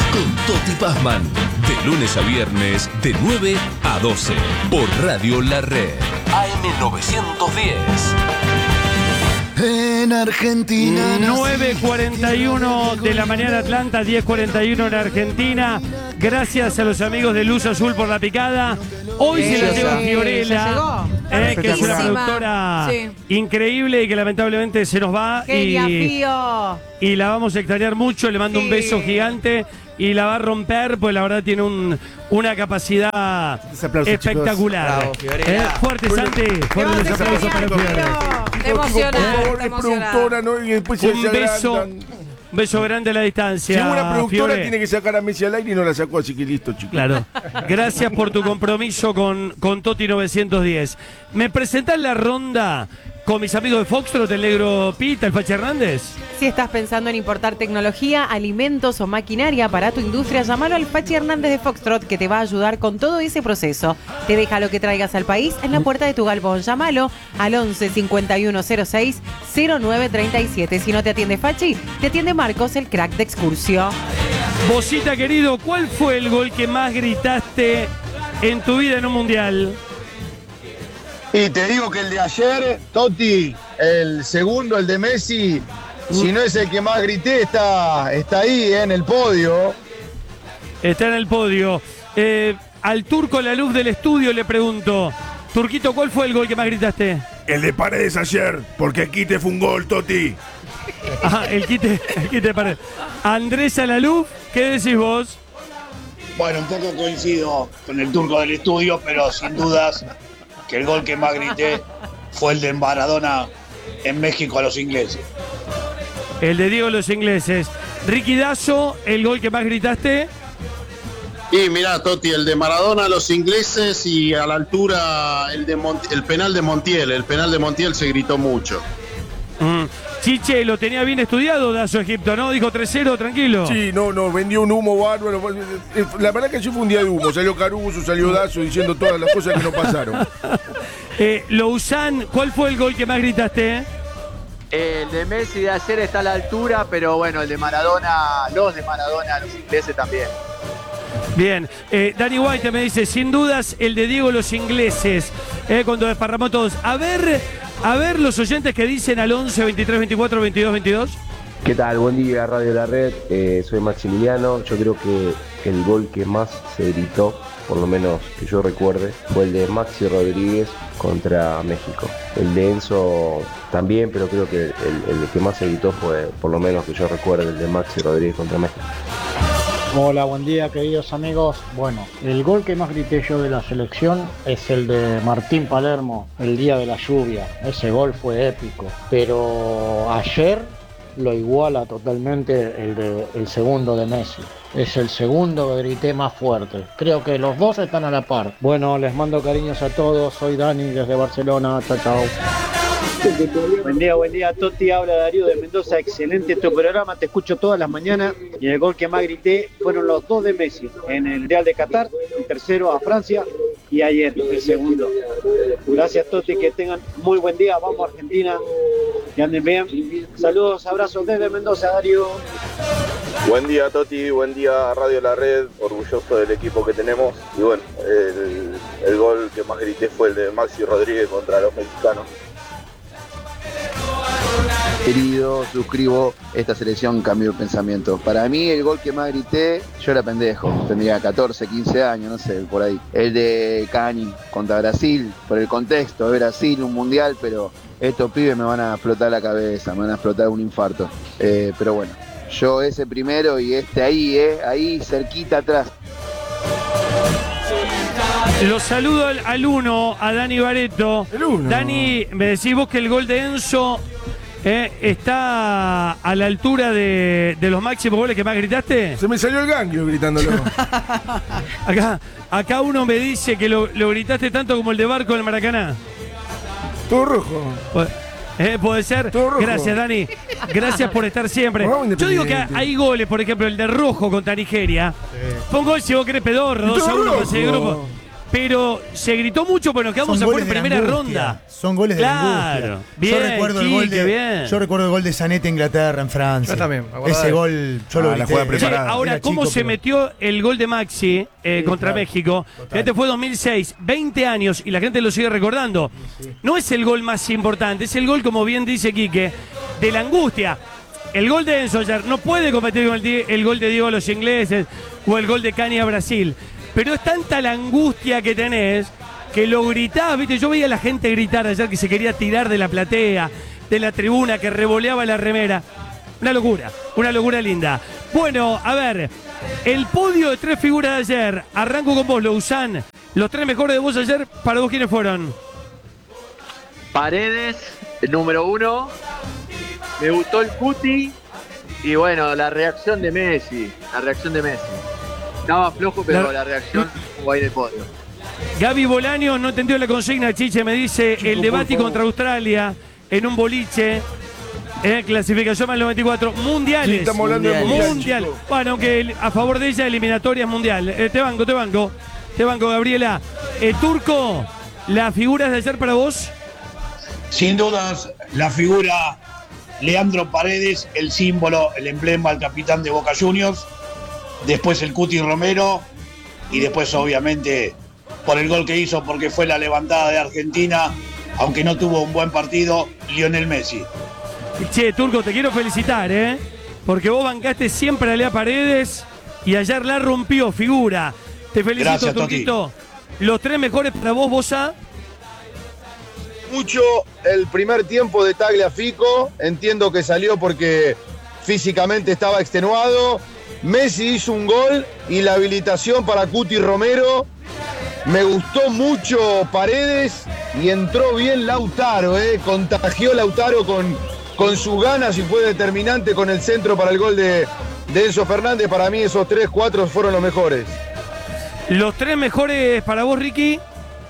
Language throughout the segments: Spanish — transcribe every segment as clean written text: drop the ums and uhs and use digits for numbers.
con Toti Pazman. De lunes a viernes, de 9 a 12. Por Radio La Red. AM910. En Argentina. 9:41 de la mañana Atlanta, 10:41 en Argentina. Gracias a los amigos de Luz Azul por la picada. Hoy se la lleva Fiorella, que es una productora increíble y que lamentablemente se nos va. Y la vamos a extrañar mucho. Le mando un beso gigante y la va a romper, pues la verdad tiene una capacidad espectacular. Fuerte, Santi. Fuerte los aplausos para Fiorella. Productora, ¿no? Y después Un beso grande a la distancia. Si una productora Fiore. tiene que sacar a Messi al aire y no la sacó, así que listo, chicos. Claro. Gracias por tu compromiso con Toti 910. ¿Me presentás la ronda con mis amigos de Foxtrot, el negro Pita, el Fachi Hernández? Si estás pensando en importar tecnología, alimentos o maquinaria para tu industria, llámalo al Fachi Hernández de Foxtrot, que te va a ayudar con todo ese proceso. Te deja lo que traigas al país en la puerta de tu galpón. Llámalo al 11 51 06 09 37. Si no te atiende Fachi, te atiende Marcos, el crack de Excursio. Bocita, querido, ¿cuál fue el gol que más gritaste en tu vida en un mundial? Y te digo que el de ayer, Totti, el segundo, el de Messi, si no es el que más grité, está ahí en el podio. Está en el podio. Al Turco, la luz del estudio, le pregunto, Turquito, ¿cuál fue el gol que más gritaste? El de Paredes ayer, porque el quite fue un gol, Toti. El quite de Paredes. Andrés Alaluf, ¿qué decís vos? Bueno, un poco coincido con el Turco del estudio, pero sin dudas que el gol que más grité fue el de Maradona en México a los ingleses. El de Diego a los ingleses. Ricky Dazo, el gol que más gritaste. Y mirá, Toti, el de Maradona a los ingleses y a la altura el penal de Montiel. El penal de Montiel se gritó mucho. Chiche, lo tenía bien estudiado Dazo Egipto, ¿no? Dijo 3-0, tranquilo. Sí, no, vendió un humo bárbaro. La verdad que ayer fue un día de humo. Salió Caruso, salió Dazo diciendo todas las cosas que no pasaron. Lousan, ¿cuál fue el gol que más gritaste? El de Messi de ayer está a la altura, pero bueno, el de Maradona, los ingleses también. Bien, Danny White me dice, sin dudas, el de Diego los ingleses, cuando desparramó todos. A ver los oyentes que dicen al 11 23 24 22 22. ¿Qué tal? Buen día, Radio La Red. Soy Maximiliano. Yo creo que el gol que más se gritó, por lo menos que yo recuerde, fue el de Maxi Rodríguez contra México. El de Enzo también, pero creo que el que más se gritó fue, por lo menos que yo recuerde, el de Maxi Rodríguez contra México. Hola, buen día, queridos amigos. Bueno, el gol que más grité yo de la selección es el de Martín Palermo, el día de la lluvia. Ese gol fue épico, pero ayer lo iguala totalmente el segundo de Messi. Es el segundo que grité más fuerte. Creo que los dos están a la par. Bueno, les mando cariños a todos. Soy Dani desde Barcelona. Chao, chao. Buen día, Toti, habla Darío de Mendoza, excelente tu programa, te escucho todas las mañanas y el gol que más grité fueron los dos de Messi, en el Real de Qatar, el tercero a Francia y ayer el segundo. Gracias, Toti, que tengan muy buen día, vamos a Argentina, que anden bien, saludos, abrazos desde Mendoza, Darío. Buen día, Toti, buen día, Radio La Red, orgulloso del equipo que tenemos y bueno, el gol que más grité fue el de Maxi Rodríguez contra los mexicanos. Querido, suscribo, esta selección cambió el pensamiento. Para mí el gol que más grité, yo era pendejo, tendría 14, 15 años, no sé, por ahí. El de Cani contra Brasil, por el contexto de Brasil, un mundial, pero estos pibes me van a explotar la cabeza, me van a explotar un infarto. Pero bueno, yo ese primero y este ahí cerquita atrás. Los saludo al uno, a Dani Bareto. Dani, me decís vos que el gol de Enzo está a la altura de los máximos goles que más gritaste. Se me salió el ganglio gritándolo. Acá uno me dice que lo gritaste tanto como el de Barco en el Maracaná. Todo rojo. ¿Puede ser? Gracias, Dani. Gracias por estar siempre. Yo digo que hay goles, por ejemplo, el de Rojo contra Nigeria. Fue un gol, si vos querés, pedorro, 2-1, pasé de grupo. pero se gritó mucho, pero nos quedamos afuera en primera ronda. Son goles de la angustia. Bien, yo recuerdo el gol de Sanet en Inglaterra, en Francia. Yo también. Ese gol, yo lo la jugada preparada. Ahora, ¿cómo se metió el gol de Maxi contra México? Este fue 2006, 20 años, y la gente lo sigue recordando. No es el gol más importante, es el gol, como bien dice Quique, de la angustia. El gol de Enzo ayer no puede competir con el gol de Diego a los ingleses o el gol de Cani a Brasil. Pero es tanta la angustia que tenés que lo gritás, ¿viste? Yo veía a la gente gritar ayer que se quería tirar de la platea, de la tribuna, que revoleaba la remera. Una locura linda. Bueno, a ver, el podio de 3 figuras de ayer. Arranco con vos, Lousán. Los 3 mejores de vos ayer, ¿para vos quiénes fueron? Paredes, el número 1. Me gustó el Cuti. Y bueno, la reacción de Messi. Estaba flojo, pero la reacción fue ahí en el podio. Gaby Bolaño no entendió la consigna, Chiche, me dice el debate contra Australia en un boliche. Clasificación más 94. Mundiales. Sí, estamos hablando de mundial. Bueno, aunque a favor de ella, eliminatorias mundial. Te banco, Gabriela. Turco, ¿las figuras de ayer para vos? Sin dudas, la figura Leandro Paredes, el símbolo, el emblema, el capitán de Boca Juniors. Después el Cuti Romero. Y después, obviamente, por el gol que hizo, porque fue la levantada de Argentina, aunque no tuvo un buen partido, Lionel Messi. Che, Turco, te quiero felicitar, porque vos bancaste siempre a Lea Paredes y ayer la rompió, figura. Te felicito, gracias, Turquito. Toti. Los 3 mejores para vos, Bosa. Mucho el primer tiempo de Tagliafico. Entiendo que salió porque físicamente estaba extenuado. Messi hizo un gol y la habilitación para Cuti Romero. Me gustó mucho Paredes y entró bien Lautaro, contagió Lautaro con sus ganas y fue determinante con el centro para el gol de Enzo Fernández. Para mí esos 3, 4 fueron los mejores. ¿Los 3 mejores para vos, Ricky?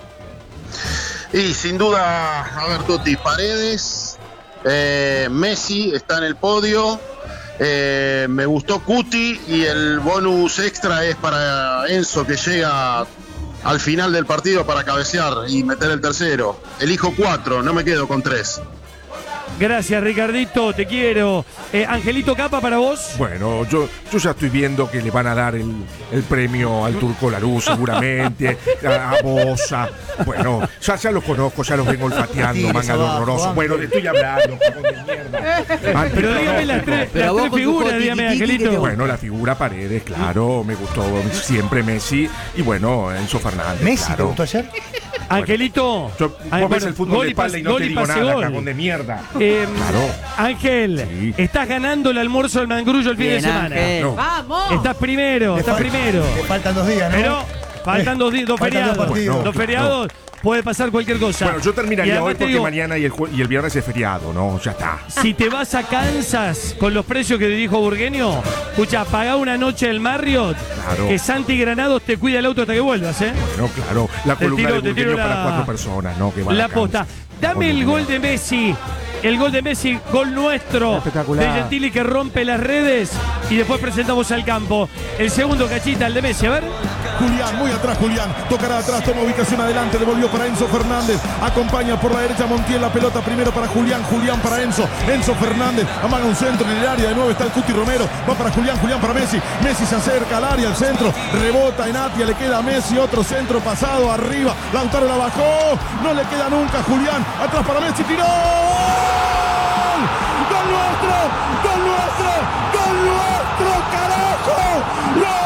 Y sin duda, a ver, Toti, Paredes, Messi está en el podio. Me gustó Cuti y el bonus extra es para Enzo, que llega al final del partido para cabecear y meter el tercero. Elijo 4, no me quedo con 3. Gracias, Ricardito, te quiero. Angelito Capa, para vos. Bueno, yo ya estoy viendo que le van a dar el premio al Turco Larú, seguramente, a Bosa. Bueno, ya los conozco, ya los vengo olfateando, manga de horroroso. Bueno, le estoy hablando, cajón de mierda. Pero dígame las tres figuras, dígame, Angelito. Bueno, la figura Paredes, claro, me gustó siempre Messi. Y bueno, Enzo Fernández. ¿Messi claro. te gustó ayer? Angelito, vos ves el fútbol de espalda y no te digo nada, cagón de mierda. Claro. Ángel, sí. Estás ganando el almuerzo del Mangrullo el fin de semana. No. ¡Vamos! Estás primero, Le faltan 2 días, ¿no? Pero faltan 2 feriados. Dos feriados. Puede pasar cualquier cosa. Bueno, yo terminaría hoy porque mañana y el viernes es feriado, ¿no? Ya está. Si te vas a Kansas con los precios que te dijo Burgueño, escucha, pagá una noche el Marriott, claro, que Santi Granados te cuida el auto hasta que vuelvas, Bueno, claro. La columna de Burgueño para 4 personas, ¿no? Que la posta. Dame el gol de Messi. El gol de Messi, gol nuestro de Gentili, que rompe las redes, y después presentamos al campo. El segundo, Cachita, el de Messi, a ver. Julián, muy atrás Julián, tocará atrás, toma ubicación adelante, devolvió para Enzo Fernández, acompaña por la derecha Montiel, la pelota primero para Julián, Julián para Enzo Fernández, amaga un centro en el área, de nuevo está el Cuti Romero, va para Julián para Messi, Messi se acerca al área, al centro, rebota en Atia, le queda a Messi, otro centro pasado, arriba, Lautaro la bajó, no le queda nunca Julián, atrás para Messi, tiró. ¡Gol nuestro! ¡Gol nuestro! ¡Gol nuestro, carajo! ¡Gol!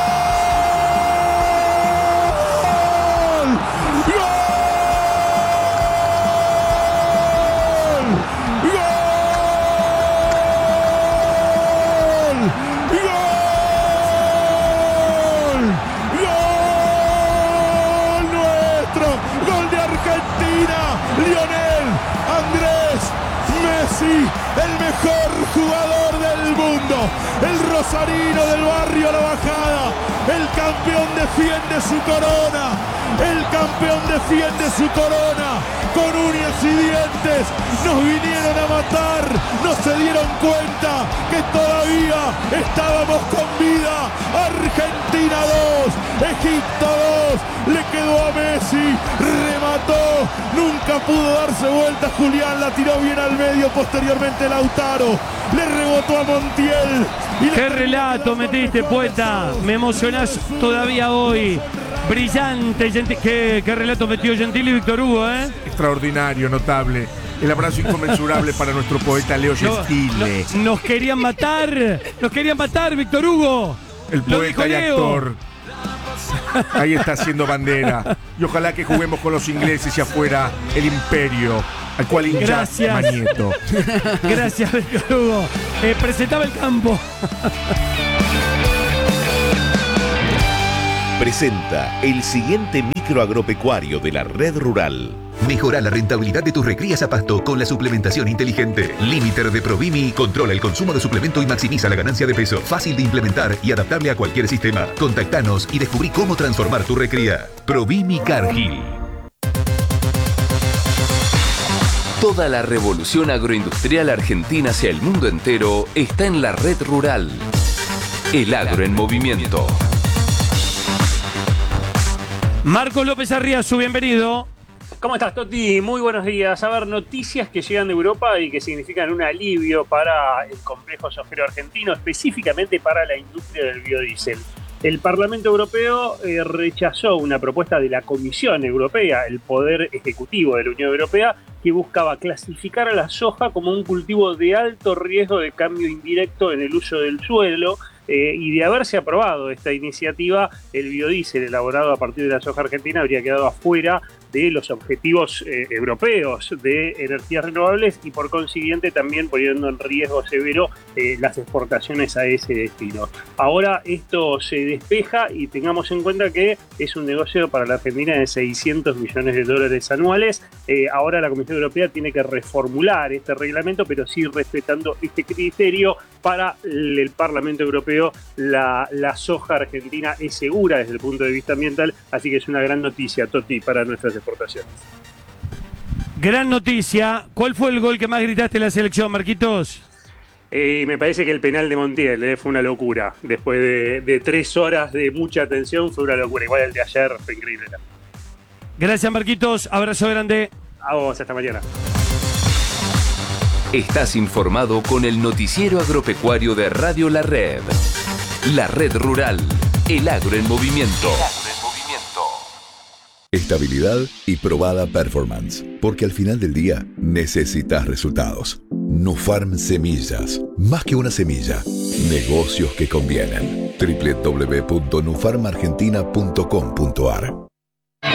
El mejor jugador del mundo, el rosarino del barrio La Bajada, el campeón defiende su corona, con uñas y dientes, nos vinieron a matar, no se dieron cuenta que todavía estábamos con vida, Argentina 2, Egipto 2, le quedó a Messi, remató, nunca pudo darse vuelta Julián, la tiró bien al medio, posteriormente Lautaro, le rebotó a Montiel. ¡Qué relato metiste, poeta! Me emocionás todavía hoy. Brillante, qué relato metió Gentili y Víctor Hugo, ¿eh? Extraordinario, notable. El abrazo inconmensurable para nuestro poeta Leo Gentile. Nos querían matar, Víctor Hugo. El poeta y actor. Ahí está haciendo bandera. Y ojalá que juguemos con los ingleses y afuera el imperio al cual hincha Manieto. Gracias, Víctor Hugo. Presentaba el campo. Presenta el siguiente micro agropecuario de la Red Rural. Mejora la rentabilidad de tus recrías a pasto con la suplementación inteligente. Limiter de Provimi controla el consumo de suplemento y maximiza la ganancia de peso. Fácil de implementar y adaptable a cualquier sistema. Contactanos y descubrí cómo transformar tu recría. Provimi Cargill. Toda la revolución agroindustrial argentina hacia el mundo entero está en la Red Rural. El agro en movimiento. Marcos López Arriazu, bienvenido. ¿Cómo estás, Toti? Muy buenos días. A ver, noticias que llegan de Europa y que significan un alivio para el complejo sojero argentino, específicamente para la industria del biodiesel. El Parlamento Europeo rechazó una propuesta de la Comisión Europea, el poder ejecutivo de la Unión Europea, que buscaba clasificar a la soja como un cultivo de alto riesgo de cambio indirecto en el uso del suelo. Y de haberse aprobado esta iniciativa, el biodiesel elaborado a partir de la soja argentina habría quedado afuera de los objetivos europeos de energías renovables y por consiguiente también poniendo en riesgo severo las exportaciones a ese destino. Ahora esto se despeja y tengamos en cuenta que es un negocio para la Argentina de 600 millones de dólares anuales. Ahora la Comisión Europea tiene que reformular este reglamento, pero sí respetando este criterio. Para el Parlamento Europeo la soja argentina es segura desde el punto de vista ambiental, así que es una gran noticia, Toti, para nuestras exportaciones. Gran noticia. ¿Cuál fue el gol que más gritaste en la selección, Marquitos? Me parece que el penal de Montiel fue una locura. Después de 3 horas de mucha tensión fue una locura. Igual el de ayer fue increíble. Gracias, Marquitos. Abrazo grande. A vos, hasta mañana. Estás informado con el noticiero agropecuario de Radio La Red. La Red Rural. El agro en movimiento. Estabilidad y probada performance. Porque al final del día necesitas resultados. Nufarm Semillas. Más que una semilla. Negocios que convienen. www.nufarmargentina.com.ar